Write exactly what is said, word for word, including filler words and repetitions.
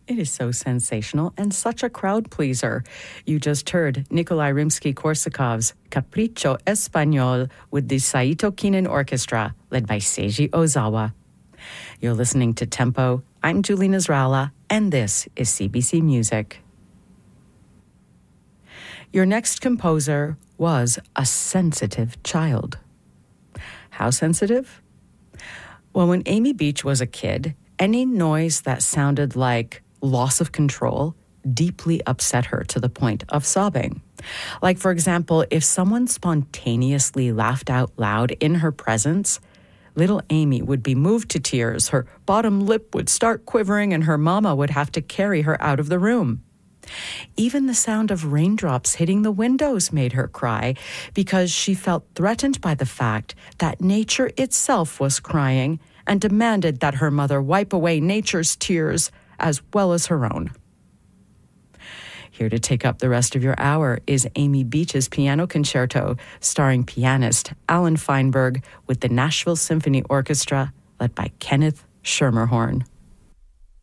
It is so sensational and such a crowd pleaser. You just heard Nikolai Rimsky-Korsakov's Capriccio Espagnol with the Saito Kinen Orchestra, led by Seiji Ozawa. You're listening to Tempo. I'm Julie Nasrallah, and this is C B C Music. Your next composer was a sensitive child. How sensitive? Well, when Amy Beach was a kid, any noise that sounded like loss of control deeply upset her to the point of sobbing. Like, for example, if someone spontaneously laughed out loud in her presence, little Amy would be moved to tears, her bottom lip would start quivering, and her mama would have to carry her out of the room. Even the sound of raindrops hitting the windows made her cry because she felt threatened by the fact that nature itself was crying and demanded that her mother wipe away nature's tears as well as her own. Here to take up the rest of your hour is Amy Beach's Piano Concerto, starring pianist Alan Feinberg with the Nashville Symphony Orchestra, led by Kenneth Schermerhorn.